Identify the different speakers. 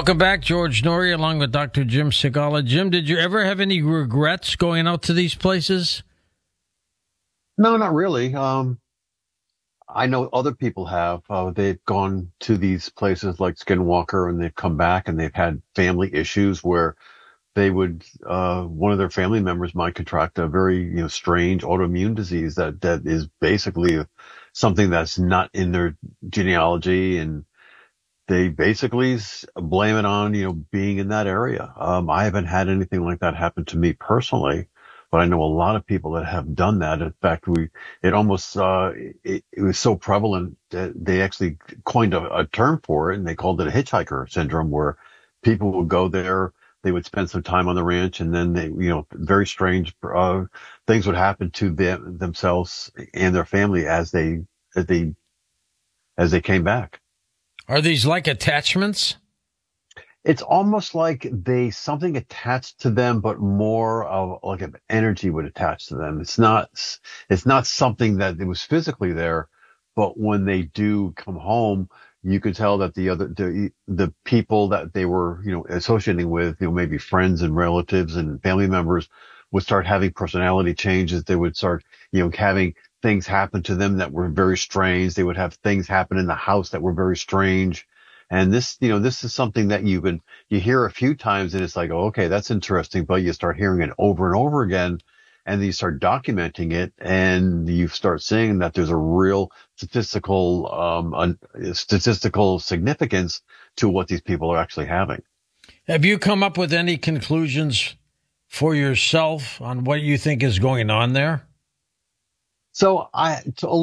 Speaker 1: Welcome back, George Norrie, along with Dr. Jim Segala. Jim, did you ever have any regrets going out to these places?
Speaker 2: No, not really. I know other people have. They've gone to these places like Skinwalker and they've come back and they've had family issues where one of their family members might contract a very, strange autoimmune disease that is basically something that's not in their genealogy. And they basically blame it on, being in that area. I haven't had anything like that happen to me personally, but I know a lot of people that have done that. In fact, it almost, it was so prevalent that they actually coined a term for it, and they called it a hitchhiker syndrome, where people would go there, they would spend some time on the ranch, and then very strange, things would happen to themselves and their family as they, as they came back.
Speaker 1: Are these like attachments?
Speaker 2: It's almost like something attached to them, but more of like an energy would attach to them. It's not something that it was physically there, but when they do come home, you could tell that the people that they were, associating with, maybe friends and relatives and family members would start having personality changes. They would start, having things happen to them that were very strange. They would have things happen in the house that were very strange. And this is something that you hear a few times and it's like, oh, okay, that's interesting. But you start hearing it over and over again, and then you start documenting it, and you start seeing that there's a real statistical significance to what these people are actually having.
Speaker 1: Have you come up with any conclusions for yourself on what you think is going on there?
Speaker 2: So